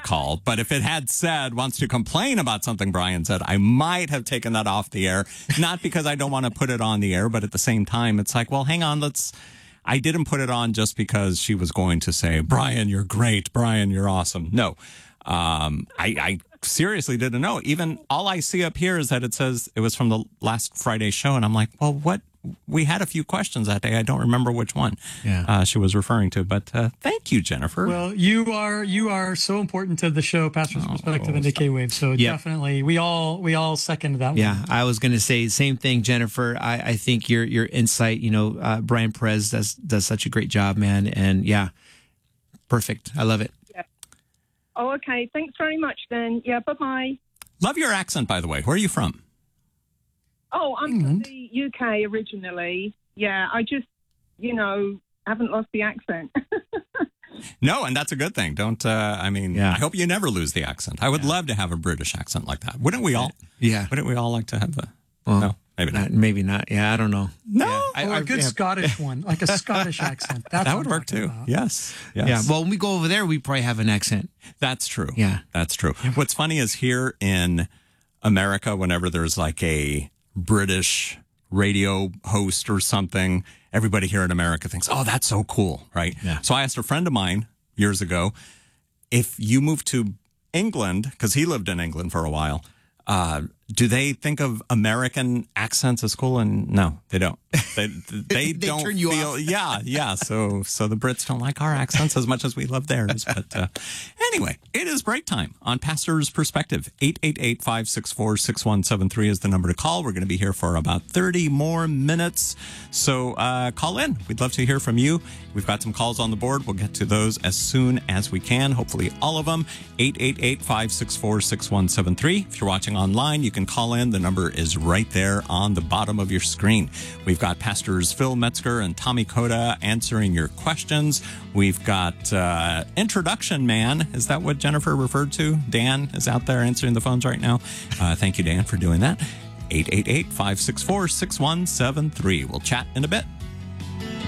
call. But if it had said wants to complain about something Brian said, I might have taken that off the air. Not because I don't want to put it on the air, but at the same time, it's like, well, hang on, I didn't put it on just because she was going to say, Brian, you're great. Brian, you're awesome. No, I seriously didn't know. Even all I see up here is that it says it was from the last Friday show. And I'm like, well, what? We had a few questions that day. I don't remember which one she was referring to. But thank you, Jennifer. Well, you are so important to the show, Pastor's Perspective and Decay Wave. So definitely, we all second that one. Yeah, I was going to say the same thing, Jennifer. I think your insight, Brian Perez does such a great job, man. And yeah, perfect. I love it. Yeah. Oh, okay. Thanks very much then. Yeah, bye-bye. Love your accent, by the way. Where are you from? Oh, I'm from the UK originally. Yeah, I just, haven't lost the accent. No, and that's a good thing. Don't, I hope you never lose the accent. I would love to have a British accent like that. Wouldn't we all? Yeah. Wouldn't we all like to have no, maybe not. Maybe not. Yeah, I don't know. No. Yeah. Or a good Scottish one, like a Scottish accent. That would work too. About. Yes. Yeah. Well, when we go over there, we probably have an accent. That's true. Yeah. That's true. What's funny is here in America, whenever there's like a British radio host or something, everybody here in America thinks, oh, that's so cool, right? Yeah. So I asked a friend of mine years ago, if you move to England, because he lived in England for a while, do they think of American accents as cool? And no, they don't. They don't turn you feel. off. Yeah. So the Brits don't like our accents as much as we love theirs. But anyway, it is break time on Pastor's Perspective. 888-564-6173 is the number to call. We're going to be here for about 30 more minutes. So call in. We'd love to hear from you. We've got some calls on the board. We'll get to those as soon as we can. Hopefully all of them. 888-564-6173. If you're watching online, you can call in. The number is right there on the bottom of your screen. We've got Pastors Phil Metzger and Tommy Coda answering your questions. We've got Introduction Man. Is that what Jennifer referred to? Dan is out there answering the phones right now. Thank you, Dan, for doing that. 888-564-6173. We'll chat in a bit.